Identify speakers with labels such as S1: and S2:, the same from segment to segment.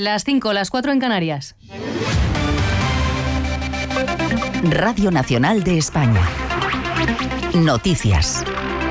S1: Las 5, las 4 en Canarias.
S2: Radio Nacional de España. Noticias.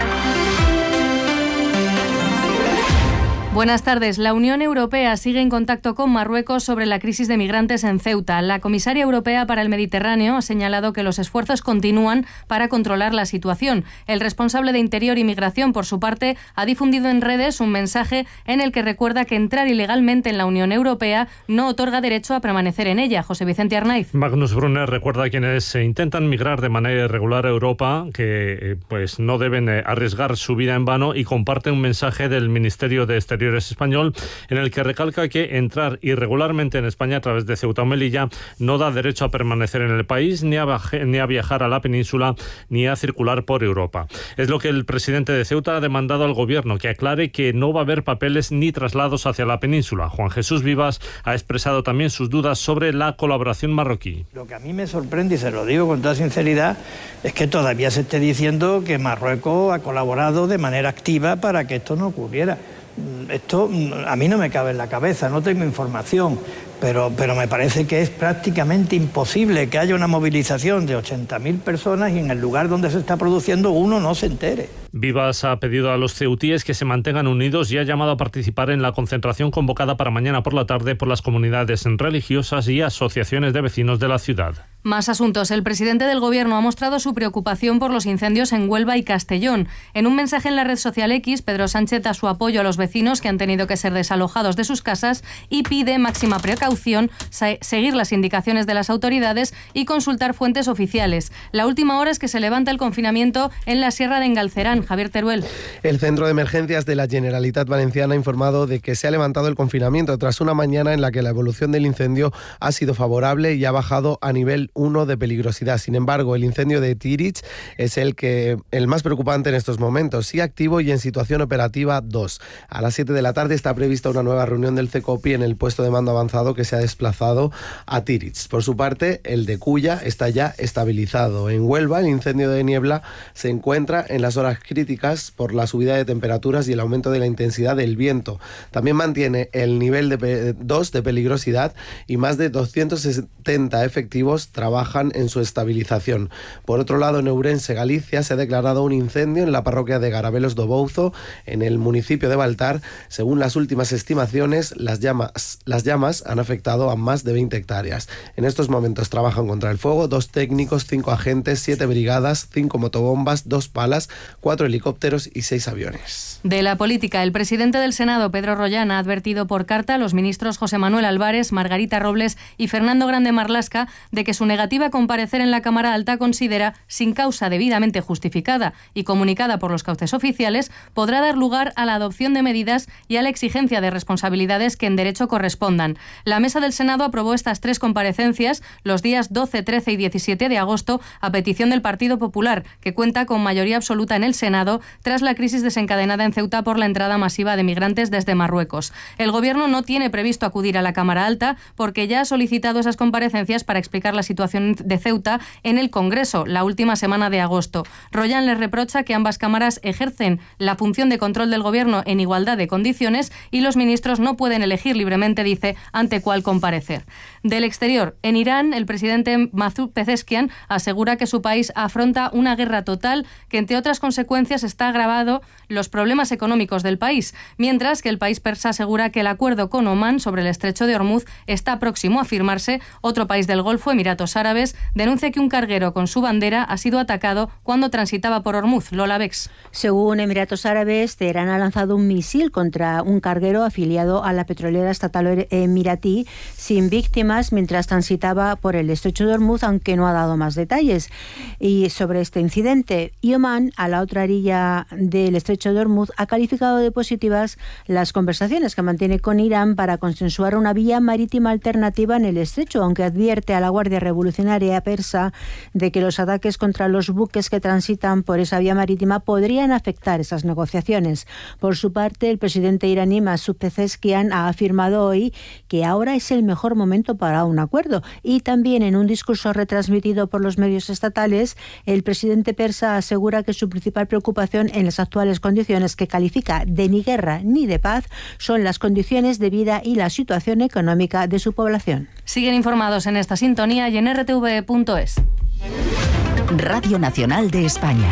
S1: Buenas tardes. La Unión Europea sigue en contacto con Marruecos sobre la crisis de migrantes en Ceuta. La comisaria europea para el Mediterráneo ha señalado que los esfuerzos continúan para controlar la situación. El responsable de Interior y Migración, por su parte, ha difundido en redes un mensaje en el que recuerda que entrar ilegalmente en la Unión Europea no otorga derecho a permanecer en ella. José Vicente Arnaiz.
S3: Magnus Brunner recuerda a quienes intentan migrar de manera irregular a Europa que no deben arriesgar su vida en vano, y comparte un mensaje del Ministerio de Exteriores español en el que recalca que entrar irregularmente en España a través de Ceuta o Melilla no da derecho a permanecer en el país, ni a viajar a la península, ni a circular por Europa. Es lo que el presidente de Ceuta ha demandado al gobierno, que aclare que no va a haber papeles ni traslados hacia la península. Juan Jesús Vivas ha expresado también sus dudas sobre la colaboración marroquí.
S4: Lo que a mí me sorprende, y se lo digo con toda sinceridad, es que todavía se esté diciendo que Marruecos ha colaborado de manera activa para que esto no ocurriera. Esto a mí no me cabe en la cabeza, no tengo información, pero me parece que es prácticamente imposible que haya una movilización de 80.000 personas y en el lugar donde se está produciendo uno no se entere.
S3: Vivas ha pedido a los ceutíes que se mantengan unidos y ha llamado a participar en la concentración convocada para mañana por la tarde por las comunidades religiosas y asociaciones de vecinos de la ciudad.
S1: Más asuntos. El presidente del Gobierno ha mostrado su preocupación por los incendios en Huelva y Castellón. En un mensaje en la red social X, Pedro Sánchez da su apoyo a los vecinos que han tenido que ser desalojados de sus casas y pide máxima precaución, seguir las indicaciones de las autoridades y consultar fuentes oficiales. La última hora es que se levanta el confinamiento en la Sierra de Engalcerán. Javier Teruel.
S5: El Centro de Emergencias de la Generalitat Valenciana ha informado de que se ha levantado el confinamiento tras una mañana en la que la evolución del incendio ha sido favorable y ha bajado a nivel 1 de peligrosidad. Sin embargo, el incendio de Tirich es el más preocupante en estos momentos. Sigue activo y en situación operativa 2. A las 7 de la tarde está prevista una nueva reunión del CECOPI en el puesto de mando avanzado que se ha desplazado a Tirich. Por su parte, el de Culla está ya estabilizado. En Huelva, el incendio de Niebla se encuentra en las horas críticas por la subida de temperaturas y el aumento de la intensidad del viento. También mantiene el nivel de 2 de peligrosidad y más de 270 efectivos trabajan en su estabilización. Por otro lado, en Ourense, Galicia, se ha declarado un incendio en la parroquia de Garabelos do Bouzo, en el municipio de Baltar. Según las últimas estimaciones, las llamas han afectado a más de 20 hectáreas. En estos momentos trabajan contra el fuego 2 técnicos, 5 agentes, 7 brigadas, 5 motobombas, 2 palas, 4 helicópteros y 6 aviones.
S1: De la política, el presidente del Senado, Pedro Rollán, ha advertido por carta a los ministros José Manuel Álvarez, Margarita Robles y Fernando Grande Marlaska de que su negativa a comparecer en la Cámara Alta considera, sin causa debidamente justificada y comunicada por los cauces oficiales, podrá dar lugar a la adopción de medidas y a la exigencia de responsabilidades que en derecho correspondan. La Mesa del Senado aprobó estas 3 comparecencias los días 12, 13 y 17 de agosto a petición del Partido Popular, que cuenta con mayoría absoluta en el Senado tras la crisis desencadenada en Ceuta por la entrada masiva de migrantes desde Marruecos. El Gobierno no tiene previsto acudir a la Cámara Alta porque ya ha solicitado esas comparecencias para explicar la situación de Ceuta en el Congreso la última semana de agosto. Rollán les reprocha que ambas cámaras ejercen la función de control del Gobierno en igualdad de condiciones y los ministros no pueden elegir libremente, dice, ante cuál comparecer. Del exterior, en Irán, el presidente Masoud Pezeshkian asegura que su país afronta una guerra total que, entre otras consecuencias, está agravando los problemas económicos del país, mientras que el país persa asegura que el acuerdo con Omán sobre el estrecho de Hormuz está próximo a firmarse. Otro país del Golfo, Emiratos Árabes, denuncia que un carguero con su bandera ha sido atacado cuando transitaba por Hormuz. Lola Bex.
S6: Según Emiratos Árabes, Teherán ha lanzado un misil contra un carguero afiliado a la petrolera estatal emiratí sin víctimas mientras transitaba por el estrecho de Hormuz, aunque no ha dado más detalles. Y sobre este incidente, Omán, a la otra orilla del estrecho de Hormuz, ha calificado de positivas las conversaciones que mantiene con Irán para consensuar una vía marítima alternativa en el estrecho, aunque advierte a la Guardia Revolucionaria persa de que los ataques contra los buques que transitan por esa vía marítima podrían afectar esas negociaciones. Por su parte, el presidente iraní Masoud Pezeshkian ha afirmado hoy que ahora es el mejor momento para un acuerdo, y también en un discurso retransmitido por los medios estatales, el presidente persa asegura que su principal preocupación preocupación en las actuales condiciones que califica de ni guerra ni de paz son las condiciones de vida y la situación económica de su población.
S1: Siguen informados en esta sintonía y en rtv.es.
S2: Radio Nacional de España.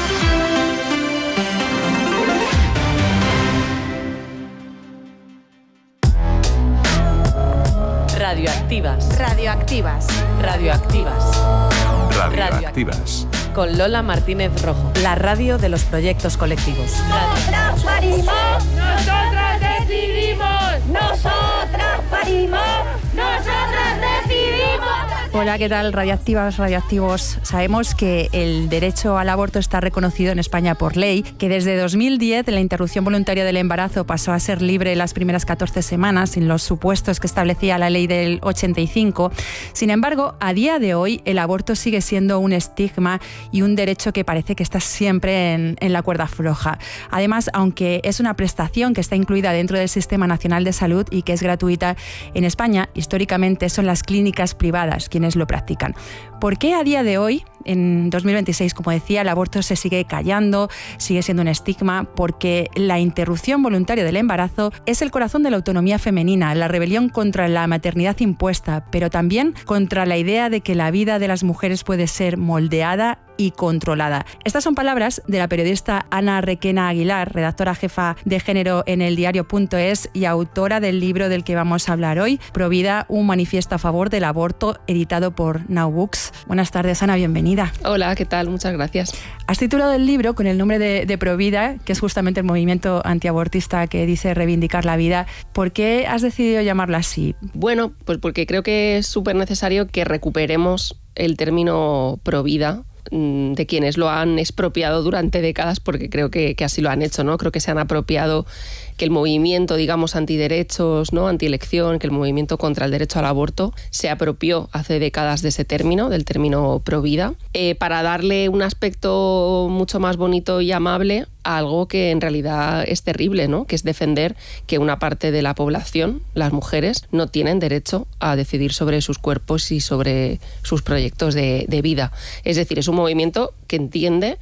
S7: Radioactivas.
S8: Radioactivas.
S7: Radioactivas.
S9: Radioactivas.
S7: Con Lola Martínez Rojo. La radio de los proyectos colectivos.
S10: Nosotras parimos, nosotras decidimos. Nosotras parimos, nosotras decidimos.
S8: Hola, ¿qué tal? Radioactivas, radioactivos. Sabemos que el derecho al aborto está reconocido en España por ley, que desde 2010 la interrupción voluntaria del embarazo pasó a ser libre las primeras 14 semanas en los supuestos que establecía la ley del 85. Sin embargo, a día de hoy el aborto sigue siendo un estigma y un derecho que parece que está siempre en la cuerda floja. Además, aunque es una prestación que está incluida dentro del Sistema Nacional de Salud y que es gratuita, en España históricamente son las clínicas privadas quienes lo practican. ¿Por qué a día de hoy, en 2026, como decía, el aborto se sigue callando, sigue siendo un estigma? Porque la interrupción voluntaria del embarazo es el corazón de la autonomía femenina, la rebelión contra la maternidad impuesta, pero también contra la idea de que la vida de las mujeres puede ser moldeada y controlada. Estas son palabras de la periodista Ana Requena Aguilar, redactora jefa de género en eldiario.es y autora del libro del que vamos a hablar hoy, Provida, un manifiesto a favor del aborto, editado por Now Books. Buenas tardes, Ana, bienvenida.
S11: Hola, ¿qué tal? Muchas gracias.
S8: Has titulado el libro con el nombre de Provida, que es justamente el movimiento antiabortista que dice reivindicar la vida. ¿Por qué has decidido llamarlo así?
S11: Bueno, pues porque creo que es súper necesario que recuperemos el término provida de quienes lo han expropiado durante décadas, porque creo que así lo han hecho, ¿no? Creo que se han apropiado, que el movimiento, digamos, antiderechos, ¿no? Antielección, que el movimiento contra el derecho al aborto se apropió hace décadas de ese término, del término provida, para darle un aspecto mucho más bonito y amable a algo que en realidad es terrible, ¿no? Que es defender que una parte de la población, las mujeres, no tienen derecho a decidir sobre sus cuerpos y sobre sus proyectos de vida. Es decir, es un movimiento que entiende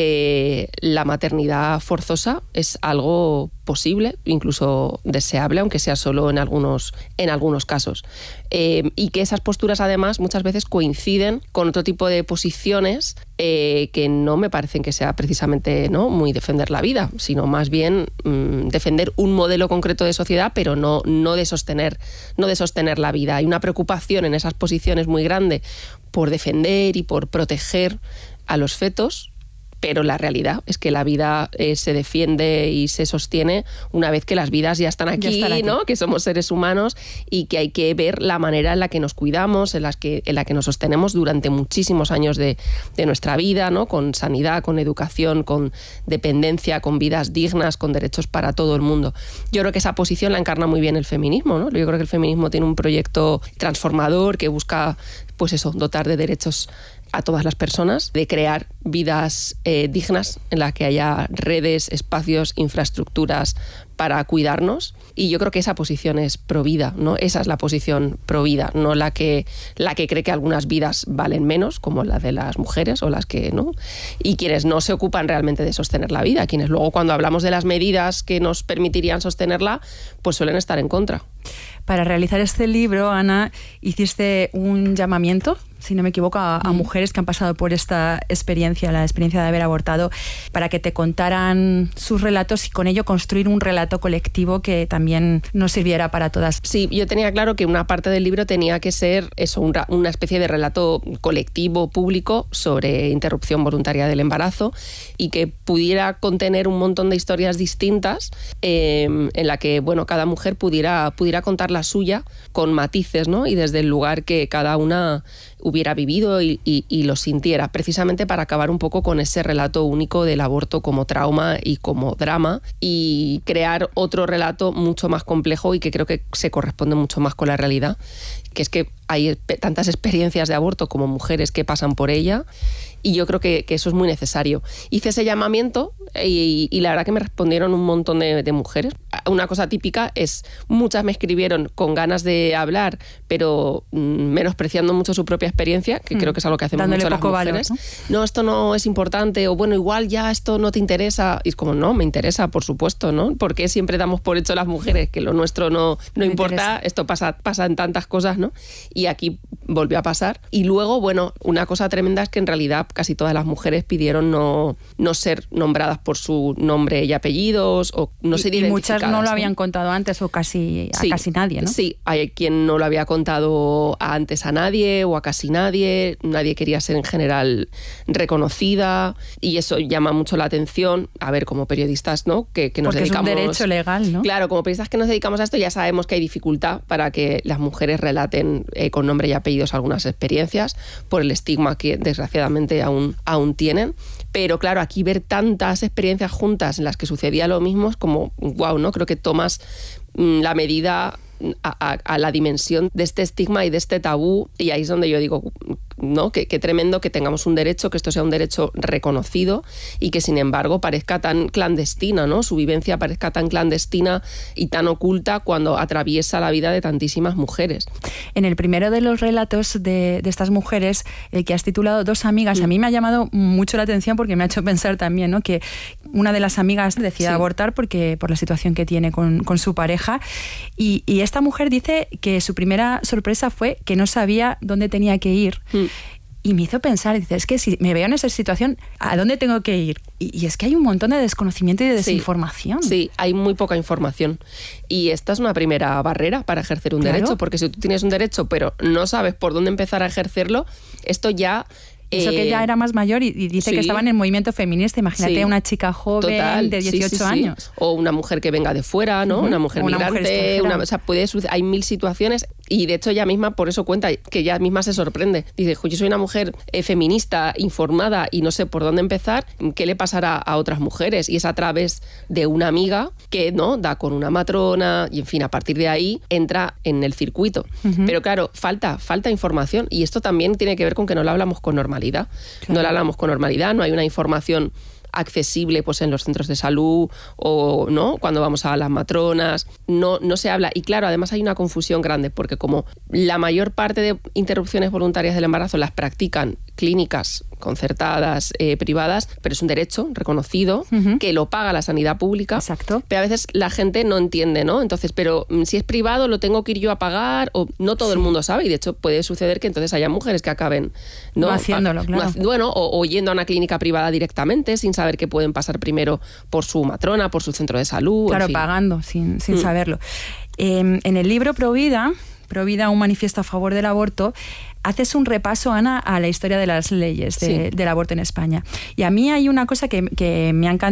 S11: que la maternidad forzosa es algo posible, incluso deseable, aunque sea solo en algunos casos. Y que esas posturas, además, muchas veces coinciden con otro tipo de posiciones que no me parecen que sea precisamente, ¿no?, muy defender la vida, sino más bien defender un modelo concreto de sociedad, pero no de sostener la vida. Hay una preocupación en esas posiciones muy grande por defender y por proteger a los fetos, pero la realidad es que la vida se defiende y se sostiene una vez que las vidas ya están aquí, ¿no? Que somos seres humanos y que hay que ver la manera en la que nos cuidamos, en la que nos sostenemos durante muchísimos años de nuestra vida, ¿no? Con sanidad, con educación, con dependencia, con vidas dignas, con derechos para todo el mundo. Yo creo que esa posición la encarna muy bien el feminismo, ¿no? Yo creo que el feminismo tiene un proyecto transformador que busca, pues eso, dotar de derechos a todas las personas, de crear vidas dignas en las que haya redes, espacios, infraestructuras para cuidarnos. Y yo creo que esa posición es provida, ¿no? Esa es la posición provida, no la que cree que algunas vidas valen menos, como la de las mujeres o las que no. Y quienes no se ocupan realmente de sostener la vida, quienes luego cuando hablamos de las medidas que nos permitirían sostenerla, pues suelen estar en contra.
S8: Para realizar este libro, Ana, hiciste un llamamiento, si no me equivoco, a mujeres que han pasado por esta experiencia, la experiencia de haber abortado, para que te contaran sus relatos y con ello construir un relato colectivo que también nos sirviera para todas.
S11: Sí, yo tenía claro que una parte del libro tenía que ser eso, una especie de relato colectivo, público, sobre interrupción voluntaria del embarazo y que pudiera contener un montón de historias distintas en la que, bueno, cada mujer pudiera contar la suya con matices, ¿no? Y desde el lugar que cada una hubiera vivido y lo sintiera, precisamente para acabar un poco con ese relato único del aborto como trauma y como drama y crear otro relato mucho más complejo y que creo que se corresponde mucho más con la realidad, que es que hay tantas experiencias de aborto como mujeres que pasan por ella Y yo creo que eso es muy necesario. Hice ese llamamiento y la verdad que me respondieron un montón de mujeres. Una cosa típica es, muchas me escribieron con ganas de hablar, pero menospreciando mucho su propia experiencia, que creo que es algo que hacemos
S8: dándole
S11: mucho las mujeres.
S8: Valor,
S11: ¿no? Esto no es importante, o bueno, igual ya esto no te interesa. Y es como, no, me interesa, por supuesto, ¿no? Porque siempre damos por hecho las mujeres que lo nuestro no importa, interesa. Esto pasa en tantas cosas, ¿no? Y aquí volvió a pasar. Y luego, bueno, una cosa tremenda es que en realidad casi todas las mujeres pidieron no ser nombradas por su nombre y apellidos, o no ser identificadas.
S8: Y muchas no lo habían contado antes, o casi nadie, ¿no?
S11: Sí, hay quien no lo había contado antes a nadie o a casi nadie quería ser en general reconocida, y eso llama mucho la atención. A ver, como periodistas, ¿no? Que nos
S8: porque
S11: dedicamos...
S8: es un derecho legal, ¿no?
S11: Claro, como periodistas que nos dedicamos a esto ya sabemos que hay dificultad para que las mujeres relaten con nombre y apellidos algunas experiencias, por el estigma que desgraciadamente aún tienen. Pero claro, aquí ver tantas experiencias juntas en las que sucedía lo mismo es como, wow, ¿no? Creo que tomas la medida a la dimensión de este estigma y de este tabú, y ahí es donde yo digo, ¿no? Que tremendo que tengamos un derecho, que esto sea un derecho reconocido, y que sin embargo parezca tan clandestina, ¿no? Su vivencia parezca tan clandestina y tan oculta cuando atraviesa la vida de tantísimas mujeres.
S8: En el primero de los relatos de estas mujeres, el que has titulado Dos amigas, a mí me ha llamado mucho la atención porque me ha hecho pensar también, ¿no? Que una de las amigas decide abortar por la situación que tiene con su pareja, y esta mujer dice que su primera sorpresa fue que no sabía dónde tenía que ir. Y me hizo pensar, dice, es que si me veo en esa situación, ¿a dónde tengo que ir? Y es que hay un montón de desconocimiento y de desinformación.
S11: Sí, hay muy poca información. Y esta es una primera barrera para ejercer un derecho, porque si tú tienes un derecho pero no sabes por dónde empezar a ejercerlo, esto ya...
S8: Eso que ya era más mayor y dice que estaba en el movimiento feminista. Imagínate una chica joven de 18 años.
S11: O una mujer que venga de fuera, ¿no? Una mujer migrante. O sea, hay 1000 situaciones, y de hecho ella misma por eso cuenta que ella misma se sorprende. Dice, yo soy una mujer feminista, informada, y no sé por dónde empezar. ¿Qué le pasará a otras mujeres? Y es a través de una amiga que no da con una matrona, y en fin, a partir de ahí entra en el circuito. Pero claro, falta información, y esto también tiene que ver con que no lo hablamos con normalidad. Claro. No la hablamos con normalidad, no hay una información accesible pues en los centros de salud, o no cuando vamos a las matronas, no se habla. Y claro, además hay una confusión grande, porque como la mayor parte de interrupciones voluntarias del embarazo las practican clínicas concertadas, privadas, pero es un derecho reconocido que lo paga la sanidad pública.
S8: Exacto.
S11: Pero a veces la gente no entiende, ¿no? Entonces, pero si es privado, lo tengo que ir yo a pagar, o no todo el mundo sabe, y de hecho puede suceder que entonces haya mujeres que acaben no
S8: haciéndolo, claro.
S11: Bueno, o yendo a una clínica privada directamente sin saber que pueden pasar primero por su matrona, por su centro de salud.
S8: Claro,
S11: en fin.
S8: pagando sin saberlo. En el libro Provida, un manifiesto a favor del aborto, haces un repaso, Ana, a la historia de las leyes del aborto en España. Y a mí hay una cosa que me ha encantado